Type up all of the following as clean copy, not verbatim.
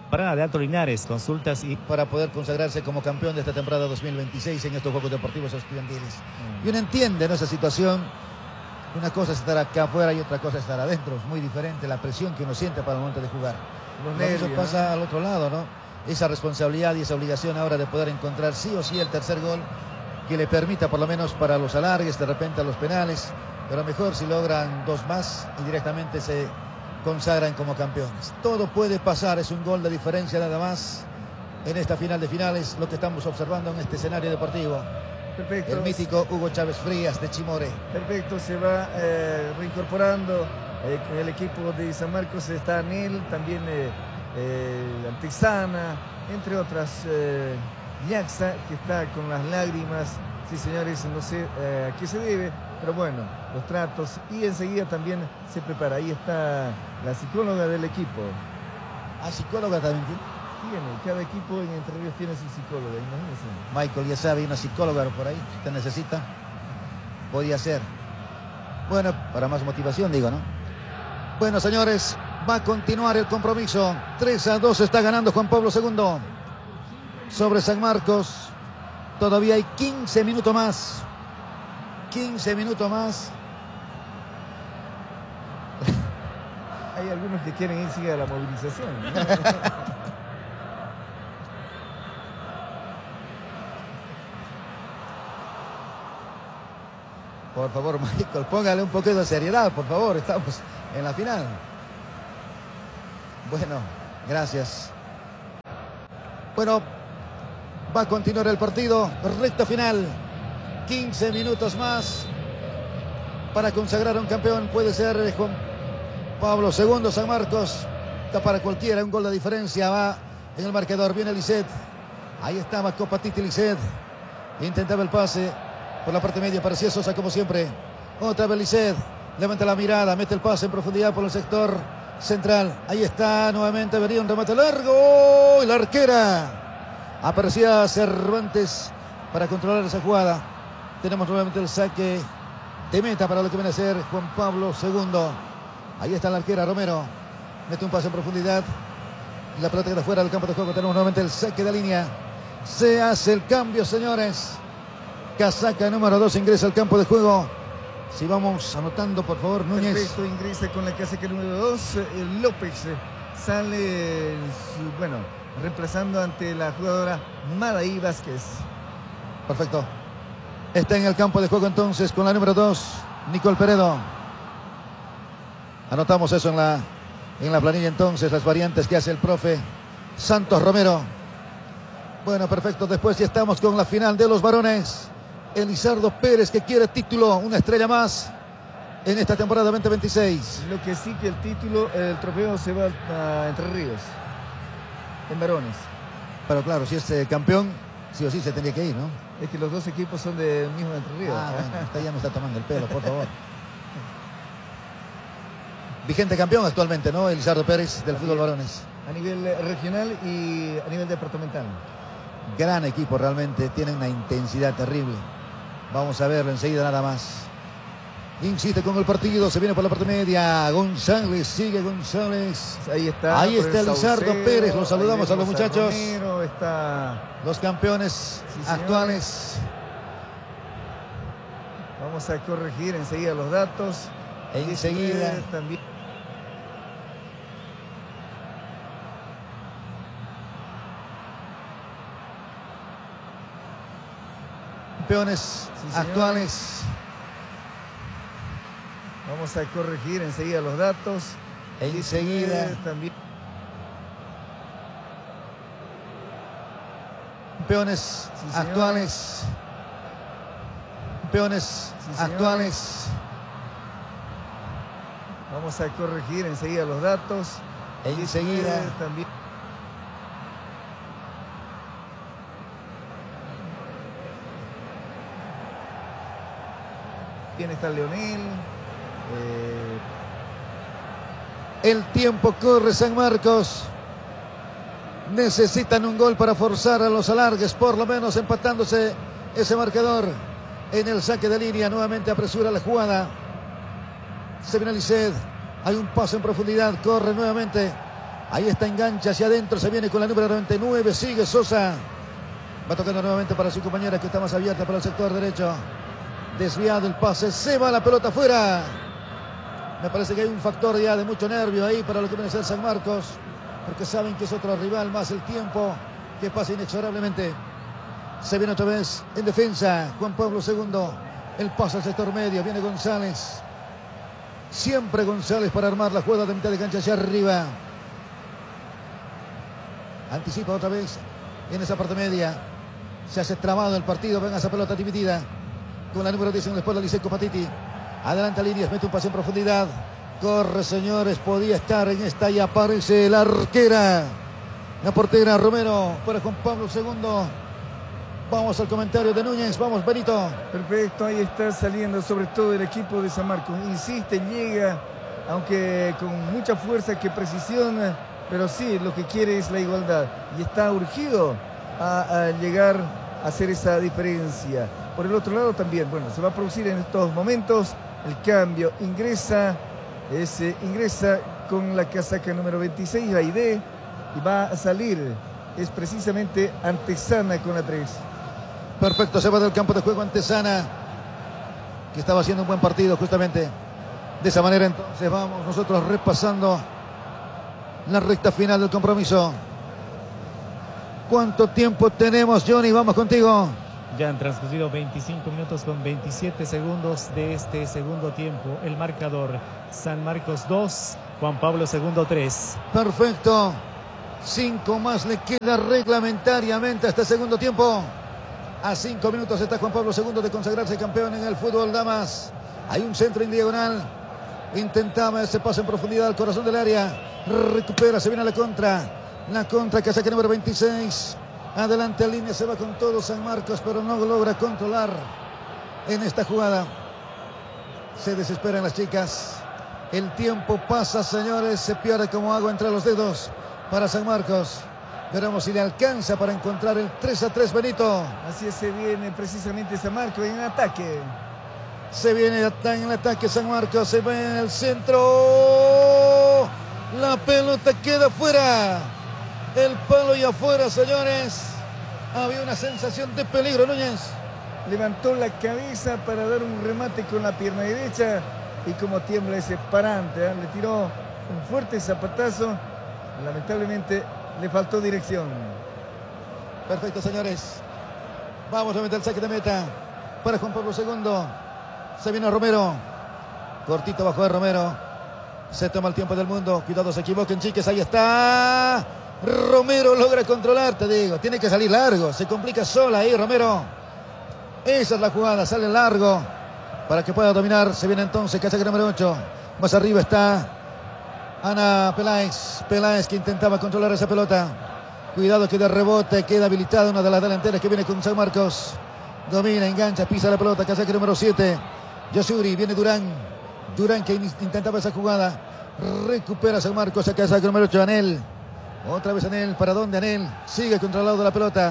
Parada de Alto Linares, consultas y... Para poder consagrarse como campeón de esta temporada 2026 en estos Juegos Deportivos Estudiantiles. Y uno entiende, ¿no?, esa situación. Una cosa es estar acá afuera y otra cosa es estar adentro. Es muy diferente la presión que uno siente para el momento de jugar. Eso pasa al otro lado, ¿no? Esa responsabilidad y esa obligación ahora de poder encontrar sí o sí el tercer gol que le permita por lo menos para los alargues, de repente a los penales, pero mejor si logran 2 más y directamente se consagran como campeones. Todo puede pasar, es un gol de diferencia nada más en esta final de finales, lo que estamos observando en este escenario deportivo. Perfecto. El mítico Hugo Chávez Frías de Chimore. Perfecto, se va reincorporando en el equipo de San Marcos. Está Anel, también Antexana, entre otras. Yaxa, que está con las lágrimas. Sí, señores, no sé a qué se debe, pero bueno, los tratos. Y enseguida también se prepara. Ahí está la psicóloga del equipo. ¿Ah, psicóloga también tiene? Cada equipo en Entre Ríos tiene su psicóloga, imagínense. Michael, ya sabe, una psicóloga por ahí, si usted necesita, podría ser. Bueno, para más motivación, digo, ¿no? Bueno, señores, va a continuar el compromiso. 3-2 está ganando Juan Pablo II sobre San Marcos. Todavía hay 15 minutos más. 15 minutos más. Hay algunos que quieren irse a la movilización, ¿no? Por favor, Michael, póngale un poquito de seriedad, por favor. Estamos en la final. Bueno, gracias. Bueno, va a continuar el partido. Recta final. 15 minutos más para consagrar a un campeón. Puede ser Juan Pablo II, San Marcos. Está para cualquiera. Un gol de diferencia va en el marcador. Viene Lisset. Ahí estaba Copatiti Lisset. Intentaba el pase por la parte media. Parecía Sosa como siempre. Otra vez Lisset. Levanta la mirada. Mete el pase en profundidad por el sector central. Ahí está nuevamente. Venía un remate largo. Y la arquera. Aparecía Cervantes para controlar esa jugada. Tenemos nuevamente el saque de meta para lo que viene a ser Juan Pablo II. Ahí está la arquera Romero. Mete un pase en profundidad. Y la pelota queda fuera del campo de juego. Tenemos nuevamente el saque de línea. Se hace el cambio, señores. Casaca número 2 ingresa al campo de juego. Si vamos anotando, por favor, Núñez. Perfecto, ingresa con la casaca número 2. López sale, bueno, reemplazando ante la jugadora Madaí Vázquez. Perfecto. Está en el campo de juego entonces con la número 2, Nicole Peredo. Anotamos eso en la planilla entonces, las variantes que hace el profe Santos Romero. Bueno, perfecto. Después ya estamos con la final de los varones. Elizardo Pérez, que quiere título, una estrella más en esta temporada 2026. Lo que sí que el título, el trofeo se va a Entre Ríos, en varones. Pero claro, si es campeón, sí o sí se tendría que ir, ¿no? Es que los dos equipos son del mismo Entre Ríos. Ah, bueno, usted ya me está tomando el pelo, por favor. Vigente campeón actualmente, ¿no? Elizardo Pérez del fútbol varones. A nivel regional y a nivel departamental. Gran equipo realmente, tiene una intensidad terrible. Vamos a verlo enseguida nada más. Insiste con el partido, se viene por la parte media. González, sigue González. Ahí está. Ahí está Elizardo Pérez, los saludamos a los muchachos. Romero, está... Los campeones actuales. Vamos a corregir enseguida los datos. Enseguida. También. Campeones actuales. Vamos a corregir enseguida los datos. Enseguida. También. Campeones actuales. Campeones actuales. Vamos a corregir enseguida los datos. Enseguida. También. Bien está Leonel. El tiempo corre, San Marcos. Necesitan un gol para forzar a los alargues, por lo menos empatándose ese marcador. En el saque de línea, nuevamente apresura la jugada. Se viene Lisset. Hay un paso en profundidad, corre nuevamente Ahí está, engancha hacia adentro, se viene con la número 99, sigue Sosa. Va tocando nuevamente para su compañera que está más abierta para el sector derecho. Desviado el pase, se va la pelota afuera. Me parece que hay un factor ya de mucho nervio ahí para lo que viene a ser San Marcos, porque saben que es otro rival más, el tiempo que pasa inexorablemente. Se viene otra vez en defensa Juan Pablo II. El pase al sector medio, viene González. Siempre González para armar la jugada de mitad de cancha hacia arriba. Anticipa otra vez en esa parte media. Se hace trabado el partido. Venga esa pelota dividida con la número 10 en la espalda, Liseco Patiti. Adelanta líneas, mete un pase en profundidad. Corre, señores, podía estar en esta y aparece la arquera. La portera Romero para Juan Pablo II. Vamos al comentario de Núñez. Vamos, Benito. Perfecto, ahí está saliendo sobre todo el equipo de San Marcos. Insiste, llega, aunque con mucha fuerza, que precisión, pero sí, lo que quiere es la igualdad. Y está urgido a llegar a hacer esa diferencia. Por el otro lado también, bueno, se va a producir en estos momentos el cambio. Ingresa con la casaca número 26, Baidé, y va a salir, es precisamente Antesana con la 3. Perfecto, se va del campo de juego Antesana, que estaba haciendo un buen partido justamente. De esa manera entonces vamos nosotros repasando la recta final del compromiso. ¿Cuánto tiempo tenemos, Johnny? Vamos contigo. Ya han transcurrido 25 minutos con 27 segundos de este segundo tiempo. El marcador: San Marcos 2, Juan Pablo II 3. Perfecto. 5 más le queda reglamentariamente a este segundo tiempo. A 5 minutos está Juan Pablo II de consagrarse campeón en el fútbol damas. Hay un centro en diagonal. Intentaba ese pase en profundidad al corazón del área. Recupera, se viene a la contra. La contra que saca número 26. Adelante en línea, se va con todo San Marcos, pero no logra controlar en esta jugada. Se desesperan las chicas. El tiempo pasa, señores. Se pierde como agua entre los dedos para San Marcos. Veremos si le alcanza para encontrar el 3-3, Benito. Así es, se viene precisamente San Marcos en ataque. Se viene en el ataque San Marcos. Se va en el centro. La pelota queda fuera. El palo y afuera, señores. Había una sensación de peligro, Núñez. Levantó la cabeza para dar un remate con la pierna derecha. Y como tiembla ese parante, le tiró un fuerte zapatazo. Lamentablemente le faltó dirección. Perfecto, señores. Vamos a meter el saque de meta para Juan Pablo II. Se viene Romero. Cortito bajo de Romero. Se toma el tiempo del mundo. Cuidado, se equivoquen, chiques. Ahí está. Romero logra controlar, te digo. Tiene que salir largo. Se complica sola ahí, Romero. Esa es la jugada. Sale largo para que pueda dominar. Se viene entonces casaca número 8. Más arriba está Ana Peláez. Peláez que intentaba controlar esa pelota. Cuidado que de rebote queda habilitada una de las delanteras que viene con San Marcos. Domina, engancha, pisa la pelota. Casaca número 7. Yosuri, viene Durán. Durán que intentaba esa jugada. Recupera San Marcos a casaca número 8. Anel. Otra vez Anel. ¿Para dónde Anel? Sigue controlado de la pelota.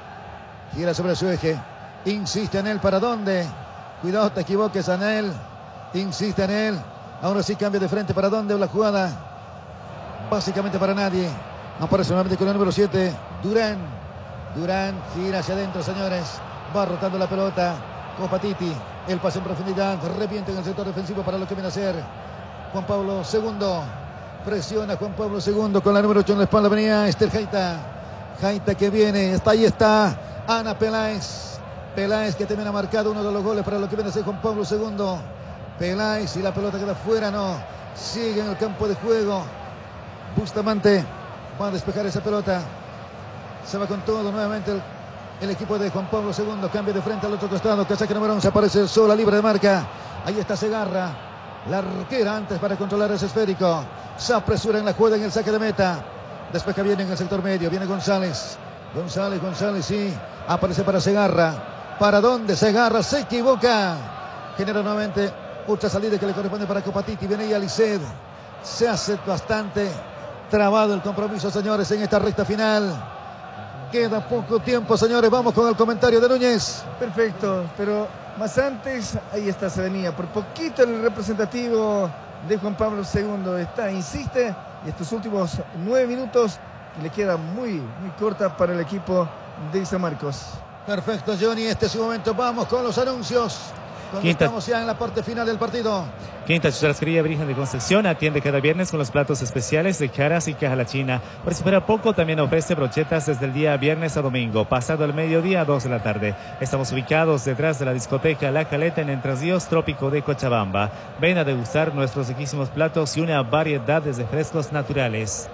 Gira sobre su eje. Insiste Anel. ¿Para dónde? Cuidado, te equivoques, Anel. Insiste Anel. Ahora sí cambia de frente. ¿Para dónde la jugada? Básicamente para nadie. Aparece nuevamente con el número 7. Durán. Durán gira hacia adentro, señores. Va rotando la pelota. Copatiti. El pase en profundidad. Revienta en el sector defensivo para lo que viene a ser Juan Pablo II. Presiona Juan Pablo II con la número 8 en la espalda. Venía Esther Jaita. Jaita que viene. Ahí está Ana Peláez. Peláez que también ha marcado uno de los goles para lo que viene a ser Juan Pablo II. Peláez y la pelota queda fuera, no. Sigue en el campo de juego. Bustamante va a despejar esa pelota. Se va con todo nuevamente el equipo de Juan Pablo II. Cambia de frente al otro costado. Casaca número 11. Aparece sola, libre de marca. Ahí está Segarra. La arquera antes para controlar ese esférico. Se apresura en la jugada en el saque de meta. Despeja bien en el sector medio. Viene González. González, sí. Aparece para Segarra. ¿Para dónde? Segarra se equivoca. Genera nuevamente otra salida que le corresponde para Copatiti. Viene ya Lisset. Se hace bastante trabado el compromiso, señores, en esta recta final. Queda poco tiempo, señores. Vamos con el comentario de Núñez. Perfecto, pero más antes, ahí está, se venía por poquito el representativo de Juan Pablo II. Insiste, y estos últimos 9 minutos le queda muy corta para el equipo de San Marcos. Perfecto, Johnny, este es su momento. Vamos con los anuncios. Cuando estamos ya en la parte final del partido. Quinta Churrasquería Virgen de Concepción atiende cada viernes con los platos especiales de caras y caja la china. Por si fuera poco, también ofrece brochetas desde el día viernes a domingo, pasado el mediodía a 2 de la tarde. Estamos ubicados detrás de la discoteca La Caleta en Entre Ríos, Trópico de Cochabamba. Ven a degustar nuestros riquísimos platos y una variedad de refrescos naturales.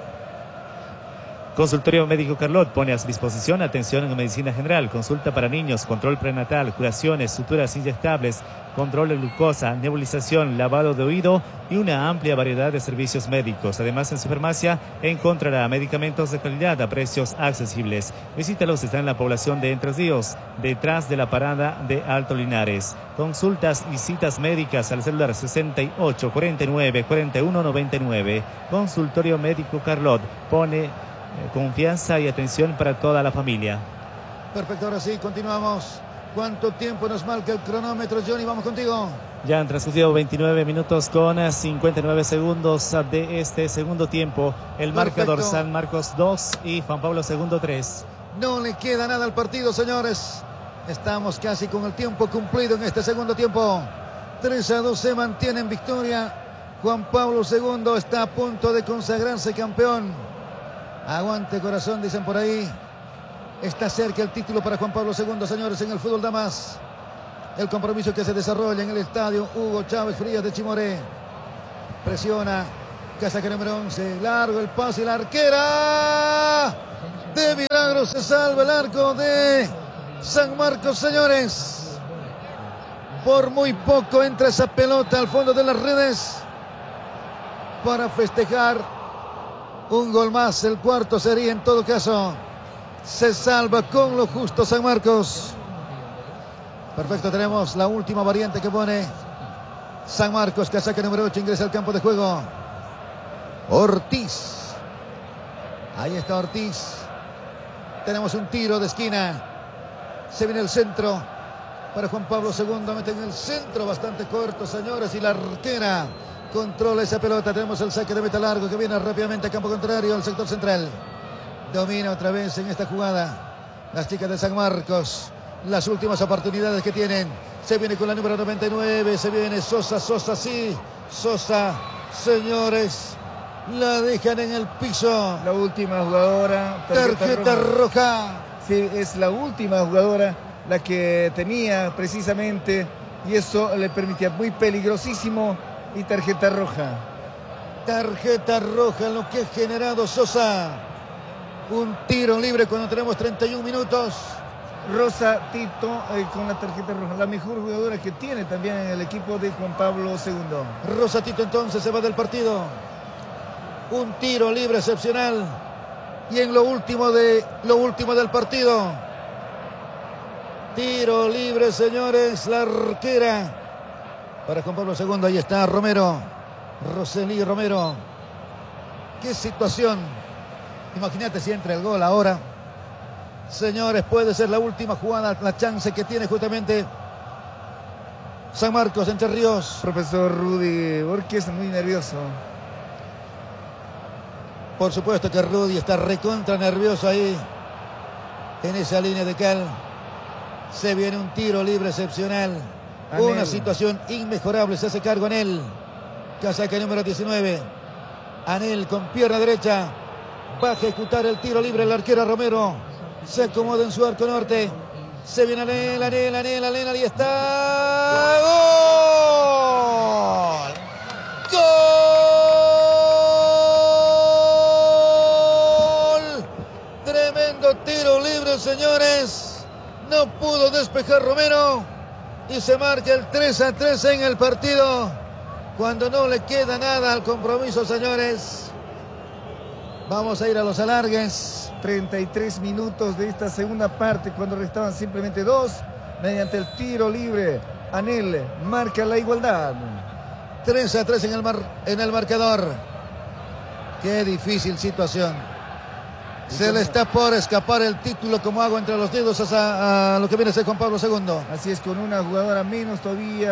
Consultorio Médico Carlot pone a su disposición atención en medicina general, consulta para niños, control prenatal, curaciones, suturas inyectables, control de glucosa, nebulización, lavado de oído y una amplia variedad de servicios médicos. Además, en su farmacia encontrará medicamentos de calidad a precios accesibles. Visítalos, está en la población de Entre Ríos, detrás de la parada de Alto Linares. Consultas y citas médicas al celular 68 49 41 99. Consultorio Médico Carlot pone confianza y atención para toda la familia. Perfecto, ahora sí, continuamos. ¿Cuánto tiempo nos marca el cronómetro, Johnny? Vamos contigo. Ya han transcurrido 29 minutos con 59 segundos de este segundo tiempo. El marcador: San Marcos 2 y Juan Pablo II 3. No le queda nada al partido, señores. Estamos casi con el tiempo cumplido en este segundo tiempo. 3-2 se mantiene en victoria. Juan Pablo II está a punto de consagrarse campeón. Aguante corazón, dicen por ahí. Está cerca el título para Juan Pablo II, señores, en el fútbol damas. El compromiso que se desarrolla en el estadio Hugo Chávez Frías de Chimoré. Presiona casaca número 11. Largo el pase y la arquera. De milagro se salva el arco de San Marcos, señores. Por muy poco entra esa pelota al fondo de las redes para festejar un gol más. El cuarto sería en todo caso. Se salva con lo justo San Marcos. Perfecto, tenemos la última variante que pone San Marcos. Casaca número 8 ingresa al campo de juego. Ortiz. Ahí está Ortiz. Tenemos un tiro de esquina. Se viene el centro para Juan Pablo II. Mete en el centro bastante corto, señores. Y la arquera controla esa pelota. Tenemos el saque de meta largo que viene rápidamente a campo contrario, al sector central. Domina otra vez en esta jugada las chicas de San Marcos. Las últimas oportunidades que tienen. Se viene con la número 99. Se viene Sosa, sí. Sosa, señores. La dejan en el piso. La última jugadora. Tarjeta roja. Sí, es la última jugadora la que tenía precisamente. Y eso le permitía muy peligrosísimo. Y tarjeta roja. Tarjeta roja en lo que ha generado Sosa. Un tiro libre cuando tenemos 31 minutos. Rosa Tito con la tarjeta roja. La mejor jugadora que tiene también en el equipo de Juan Pablo II. Rosa Tito entonces se va del partido. Un tiro libre excepcional. Y en lo último del partido. Tiro libre, señores. La arquera para Juan Pablo II. Ahí está Romero. Roseli Romero. Qué situación. Imagínate si entra el gol ahora. Señores, puede ser la última jugada, la chance que tiene justamente San Marcos, Entre Ríos. Profesor Rudy Borges muy nervioso. Por supuesto que Rudy está recontra nervioso ahí en esa línea de cal. Se viene un tiro libre excepcional. Anel. Una situación inmejorable. Se hace cargo Anel. Casaca número 19. Anel con pierna derecha. Va a ejecutar el tiro libre el arquero Romero. Se acomoda en su arco norte. Se viene Anel. Ahí está. ¡Gol! ¡Gol! Tremendo tiro libre, señores. No pudo despejar Romero. Y se marca el 3-3 en el partido. Cuando no le queda nada al compromiso, señores. Vamos a ir a los alargues. 33 minutos de esta segunda parte, cuando restaban simplemente 2. Mediante el tiro libre, Anel marca la igualdad. 3-3 en el marcador. Qué difícil situación. Se le está por escapar el título como agua entre los dedos a lo que viene a ser Juan Pablo II. Así es, con una jugadora menos todavía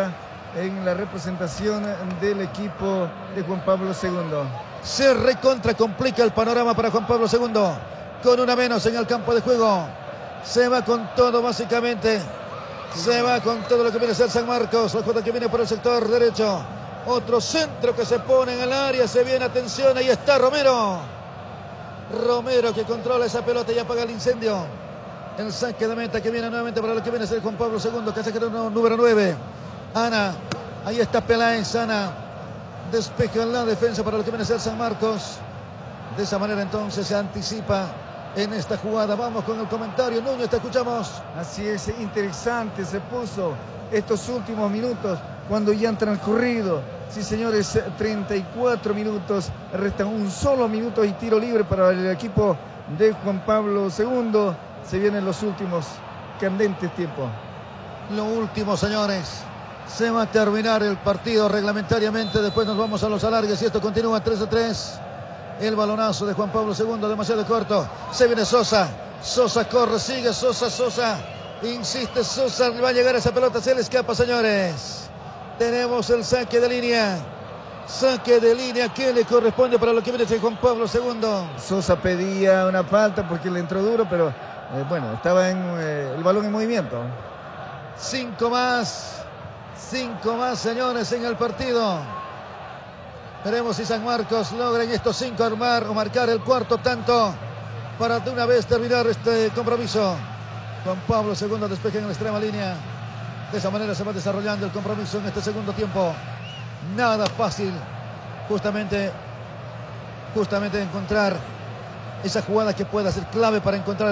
en la representación del equipo de Juan Pablo II. Se recontra complica el panorama para Juan Pablo II. Con una menos en el campo de juego. Se va con todo básicamente. Se va con todo lo que viene a ser San Marcos. La jugada que viene por el sector derecho. Otro centro que se pone en el área. Se viene, atención, ahí está Romero. Romero que controla esa pelota y apaga el incendio. El saque de meta que viene nuevamente para lo que viene a ser Juan Pablo II. Que saca el número 9. Ana. Ahí está Peláez. Ana. Despeja en la defensa para lo que viene a ser San Marcos. De esa manera entonces se anticipa en esta jugada. Vamos con el comentario. Núñez, te escuchamos. Así es, interesante se puso estos últimos minutos cuando ya han transcurrido. Sí, señores, 34 minutos. Restan un solo minuto y tiro libre para el equipo de Juan Pablo II. Se vienen los últimos candentes tiempos. Lo último, señores. Se va a terminar el partido reglamentariamente. Después nos vamos a los alargues y esto continúa 3-3. El balonazo de Juan Pablo II, demasiado corto. Se viene Sosa. Sosa corre, sigue Sosa. Sosa. Insiste Sosa. Va a llegar esa pelota. Se le escapa, señores. Tenemos el saque de línea. Saque de línea que le corresponde para lo que viene de Juan Pablo II. Sosa pedía una falta porque le entró duro, pero bueno, estaba en el balón en movimiento. 5 más. 5 más, señores, en el partido. Veremos si San Marcos logra en estos 5 armar o marcar el cuarto tanto para de una vez terminar este compromiso. Juan Pablo II despeja en la extrema línea. De esa manera se va desarrollando el compromiso en este segundo tiempo. Nada fácil. Justamente encontrar esa jugada que pueda ser clave para encontrar